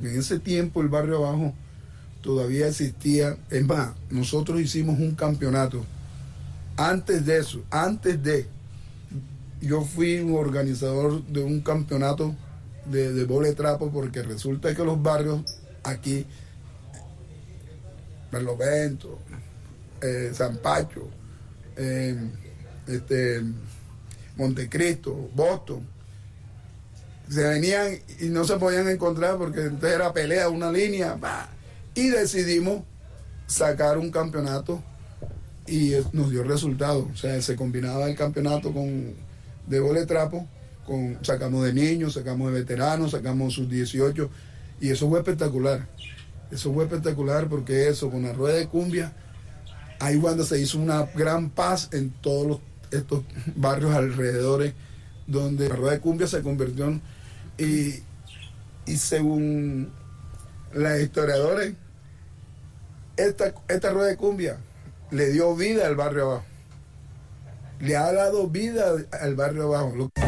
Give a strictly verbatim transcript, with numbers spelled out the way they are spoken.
porque en ese tiempo el barrio abajo todavía existía. Es más, nosotros hicimos un campeonato. Antes de eso, antes de, yo fui un organizador de un campeonato de, de vole trapo, porque resulta que los barrios aquí, Barlovento, eh, San Pacho, eh, este, Montecristo, Boston, se venían y no se podían encontrar porque entonces era pelea, una línea, bah, y decidimos sacar un campeonato y nos dio resultado. O sea, se combinaba el campeonato con de vole trapo, con, sacamos de niños, sacamos de veteranos, sacamos sus dieciocho, y eso fue espectacular. Eso fue espectacular porque eso, con la rueda de cumbia, ahí cuando se hizo una gran paz en todos los, estos barrios alrededores, donde la rueda de cumbia se convirtió en, y, y según los historiadores, esta, esta rueda de cumbia le dio vida al barrio abajo. Le ha dado vida al barrio abajo.